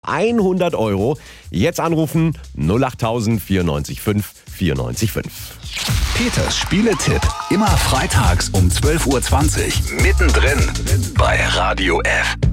100 Euro. Jetzt anrufen 08000 94 5 94 5. Peters Spieletipp. Immer freitags um 12:20 Uhr. Mittendrin bei Radio F.